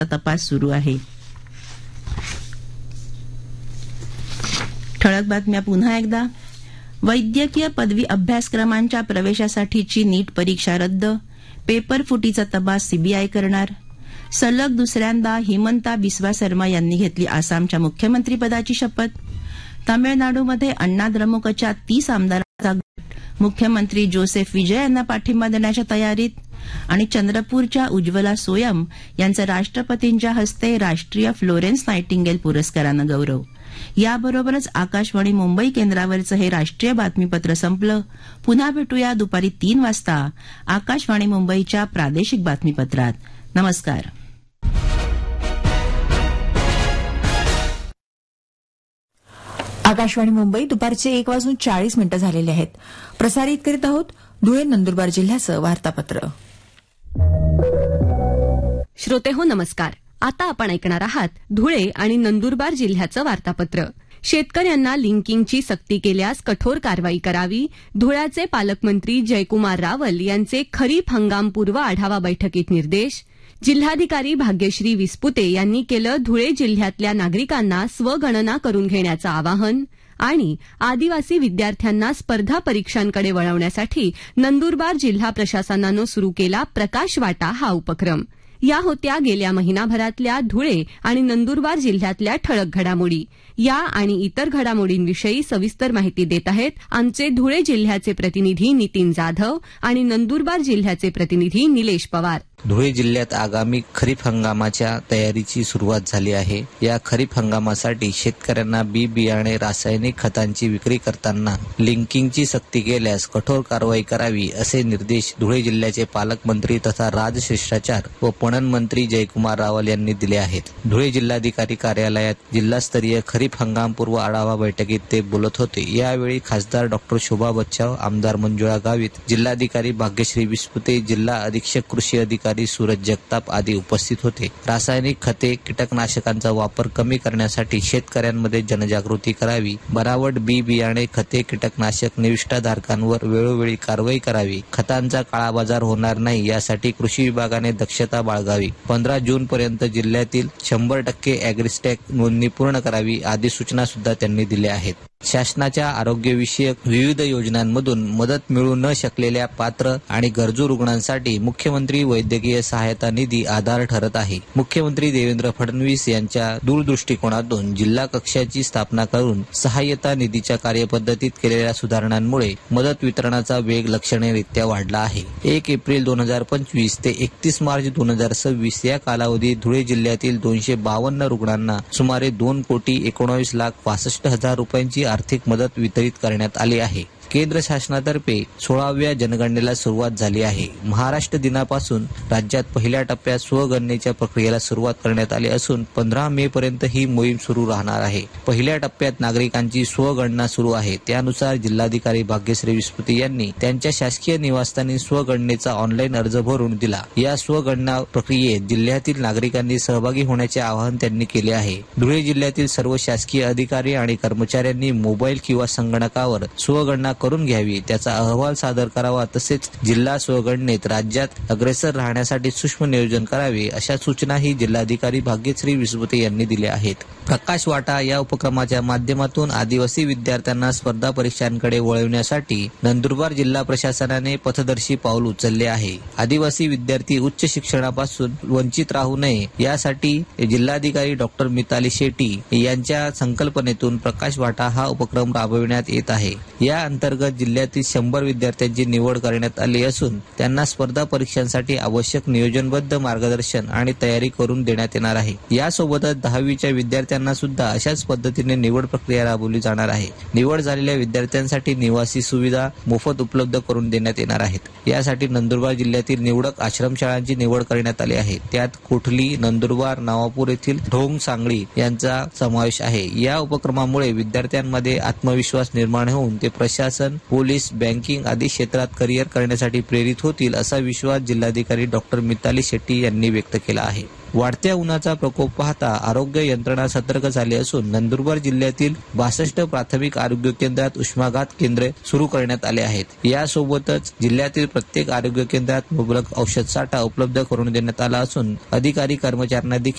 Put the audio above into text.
तपास सुरू आहे. ठळक बातम्या पुन्हा एकदा. वैद्यकीय पदवी अभ्यासक्रमांच्या प्रवेशासाठीची नीट परीक्षा रद्द. पेपर फुटीचा तपास सीबीआय करणार. सलग दुसऱ्यांदा हिमंता बिस्वा शर्मा यांनी घेतली आसामच्या मुख्यमंत्रीपदाची शपथ. तामिळनाडूमध्ये अण्णा द्रमुकच्या 30 आमदारांचा गट मुख्यमंत्री जोसेफ विजय यांना पाठिंबा देण्याच्या तयारीत. आणि चंद्रपूरच्या उज्ज्वला सोयम यांचा राष्ट्रपतींच्या हस्ते राष्ट्रीय फ्लोरेन्स नायटिंगेल पुरस्कारानं गौरव. याबरोबरच आकाशवाणी मुंबई केंद्रावरचं हे राष्ट्रीय बातमीपत्र संपलं. पुन्हा भेटूया दुपारी 3 वाजता आकाशवाणी मुंबईच्या प्रादेशिक बातमीपत्रात. नमस्कार. आकाशवाणी मुंबई दुपारचे 1:40 झालेले आहेत. प्रसारित करीत आहोत धुळे नंदुरबार जिल्ह्याचं वार्तापत्र. श्रोतेहो नमस्कार. आता आपण ऐकणार आहात धुळे आणि नंदुरबार जिल्ह्याचं वार्तापत्र. शेतकऱ्यांना लिंकिंगची सक्ती केल्यास कठोर कारवाई करावी. धुळ्याचे पालकमंत्री जयकुमार रावल यांचे खरीप हंगामपूर्व आढावा बैठकीत निर्देश. जिल्हाधिकारी भाग्यश्री विस्पुते यांनी केलं धुळे जिल्ह्यातल्या नागरिकांना स्वगणना करून घेण्याचं आवाहन. आणि आदिवासी विद्यार्थ्यांना स्पर्धा परीक्षांकडे वळवण्यासाठी नंदुरबार जिल्हा प्रशासनानं सुरू केला प्रकाश वाटा हा उपक्रम. या होत्या गेल्या महिनाभरातल्या धुळे आणि नंदुरबार जिल्ह्यातल्या ठळक घडामोडी. या आणि इतर घडामोडींविषयी सविस्तर माहिती देत आहेत आमचे धुळे जिल्ह्याचे प्रतिनिधी नितीन जाधव आणि नंदुरबार जिल्ह्याचे प्रतिनिधी निलेश पवार. धुळे जिल्ह्यात आगामी खरीप हंगामाच्या तयारीची सुरुवात झाली आहे. या खरीप हंगामासाठी शेतकऱ्यांना बी बियाणे रासायनिक खतांची विक्री करताना लिंकिंगची सक्ती केल्यास कठोर कारवाई करावी असे निर्देश धुळे जिल्ह्याचे पालकमंत्री तथा राजशिष्टाचार व पणन मंत्री जयकुमार रावल यांनी दिले आहेत. धुळे जिल्हाधिकारी कार्यालयात जिल्हास्तरीय खरीप हंगामपूर्व आढावा बैठकीत ते बोलत होते. यावेळी खासदार डॉक्टर शोभा बच्चाव, आमदार मंजुळा गावित, जिल्हाधिकारी भाग्यश्री विस्पुते, जिल्हा अधीक्षक कृषी अधिकारी सूरज जगताप आदी उपस्थित होते. रासायनिक खते, कीटकनाशकांचा वापर कमी करण्यासाठी शेतकऱ्यांमध्ये जनजागृती करावी. बनावट बी बियाणे, खते, कीटकनाशक निविष्ठाधारकांवर वेळोवेळी कारवाई करावी. खतांचा काळाबाजार होणार नाही यासाठी कृषी विभागाने दक्षता बाळगावी. 15 जूनपर्यंत जिल्ह्यातील 100% अॅग्रिस्टॅक नोंदणी पूर्ण करावी आदी सूचना सुद्धा त्यांनी दिल्या आहेत. शासनाच्या आरोग्यविषयक विविध योजनांमधून मदत मिळू न शकलेल्या पात्र आणि गरजू रुग्णांसाठी मुख्यमंत्री वैद्यकीय सहायता निधी आधार ठरत आहे. मुख्यमंत्री देवेंद्र फडणवीस यांच्या दूरदृष्टिकोनातून जिल्हा कक्षाची स्थापना करून सहाय्यता निधीच्या कार्यपद्धतीत केलेल्या सुधारणांमुळे मदत वितरणाचा वेग लक्षणीयरित्या वाढला आहे. 1 एप्रिल 2025 ते 31 मार्च 2026 या कालावधीत धुळे जिल्ह्यातील 252 रुग्णांना सुमारे 2,19,65,000 रुपयांची आर्थिक मदत वितरित करण्यात आली आहे. केंद्र शासनातर्फे 16व्या जनगणनेला सुरुवात झाली आहे. महाराष्ट्र दिनापासून राज्यात पहिल्या टप्प्यात स्वगणनेच्या प्रक्रियेला सुरुवात करण्यात आली असून 15 मे पर्यंत ही मोहीम सुरू राहणार आहे. पहिल्या टप्प्यात नागरिकांची स्वगणना सुरू आहे. त्यानुसार जिल्हाधिकारी भाग्यश्री विस्पुते यांनी त्यांच्या शासकीय निवासस्थानी स्वगणनेचा ऑनलाईन अर्ज भरून दिला. या स्वगणना प्रक्रियेत जिल्ह्यातील नागरिकांनी सहभागी होण्याचे आवाहन त्यांनी केले आहे. धुळे जिल्ह्यातील सर्व शासकीय अधिकारी आणि कर्मचाऱ्यांनी मोबाईल किंवा संगणकावर स्वगणना करून घ्यावी, त्याचा अहवाल सादर करावा. तसेच जिल्हा स्वगणनेत राज्यात अग्रेसर राहण्यासाठी सूक्ष्म नियोजन करावे अशा सूचनाही जिल्हाधिकारी भाग्यश्री विस्पुते यांनी दिल्या आहेत. प्रकाश वाटा या उपक्रमाच्या माध्यमातून आदिवासी विद्यार्थ्यांना स्पर्धा परीक्षांकडे वळवण्यासाठी नंदुरबार जिल्हा प्रशासनाने पथदर्शी पाऊल उचलले आहे. आदिवासी विद्यार्थी उच्च शिक्षणापासून वंचित राहू नये यासाठी जिल्हाधिकारी डॉक्टर मिताली शेट्टी यांच्या संकल्पनेतून प्रकाश वाटा हा उपक्रम राबविण्यात येत आहे. या अंतर्गत जिल्ह्यातील 100 विद्यार्थ्यांची निवड करण्यात आली असून त्यांना स्पर्धा परीक्षांसाठी आवश्यक नियोजनबद्ध मार्गदर्शन आणि तयारी करून देण्यात येणार आहे. यासोबतच 10वीच्या विद्यार्थ्यांना सुद्धा अशाच पद्धतीने निवड प्रक्रिया राबवली जाणार आहे. निवड झालेल्या विद्यार्थ्यांसाठी निवासी सुविधा मोफत उपलब्ध करून देण्यात येणार आहेत. यासाठी नंदुरबार जिल्ह्यातील निवडक आश्रमशाळांची निवड करण्यात आली आहे. त्यात कोठली, नंदुरबार, नवापूर येथील ढोंग सांगळी यांचा समावेश आहे. या उपक्रमामुळे विद्यार्थ्यांमध्ये आत्मविश्वास निर्माण होऊन ते प्रशासन, पोलीस, बँकिंग आदी क्षेत्रात करिअर करण्यासाठी प्रेरित होतील असा विश्वास जिल्हाधिकारी डॉक्टर मिताली शेट्टी यांनी व्यक्त केला आहे. वाढत्या उन्हाचा प्रकोप पाहता आरोग्य यंत्रणा सतर्क झाली असून नंदुरबार जिल्ह्यातील 62 प्राथमिक आरोग्य केंद्रात उष्माघात केंद्रे सुरू करण्यात आले आहेत. यासोबतच जिल्ह्यातील प्रत्येक आरोग्य केंद्रात मुबलक औषध साठा उपलब्ध करून देण्यात आला असून अधिकारी कर्मचाऱ्यांना देखील